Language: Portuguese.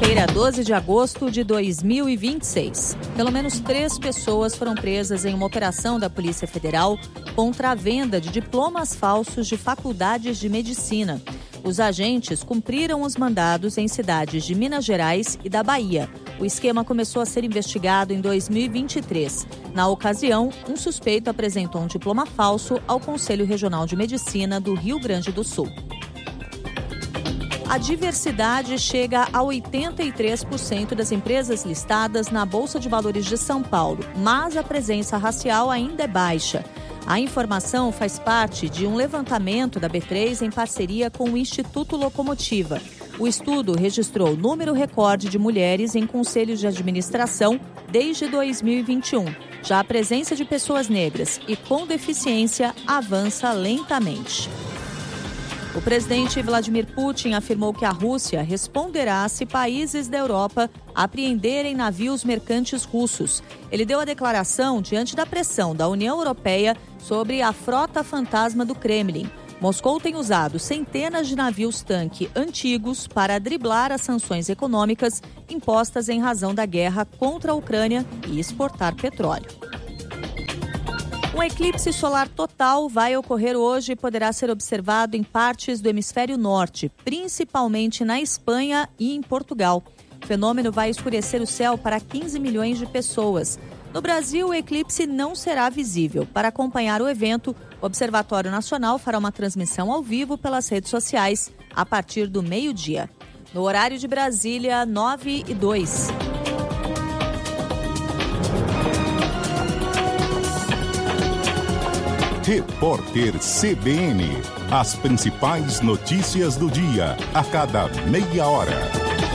Quinta-feira, 12 de agosto de 2026. Pelo menos 3 pessoas foram presas em uma operação da Polícia Federal contra a venda de diplomas falsos de faculdades de medicina. Os agentes cumpriram os mandados em cidades de Minas Gerais e da Bahia. O esquema começou a ser investigado em 2023. Na ocasião, um suspeito apresentou um diploma falso ao Conselho Regional de Medicina do Rio Grande do Sul. A diversidade chega a 83% das empresas listadas na Bolsa de Valores de São Paulo, mas a presença racial ainda é baixa. A informação faz parte de um levantamento da B3 em parceria com o Instituto Locomotiva. O estudo registrou número recorde de mulheres em conselhos de administração desde 2021. Já a presença de pessoas negras e com deficiência avança lentamente. O presidente Vladimir Putin afirmou que a Rússia responderá se países da Europa apreenderem navios mercantes russos. Ele deu a declaração diante da pressão da União Europeia sobre a frota fantasma do Kremlin. Moscou tem usado centenas de navios-tanque antigos para driblar as sanções econômicas impostas em razão da guerra contra a Ucrânia e exportar petróleo. Um eclipse solar total vai ocorrer hoje e poderá ser observado em partes do hemisfério norte, principalmente na Espanha e em Portugal. O fenômeno vai escurecer o céu para 15 milhões de pessoas. No Brasil, o eclipse não será visível. Para acompanhar o evento, o Observatório Nacional fará uma transmissão ao vivo pelas redes sociais a partir do meio-dia. No horário de Brasília, 9h02. Repórter CBN. As principais notícias do dia, a cada meia hora.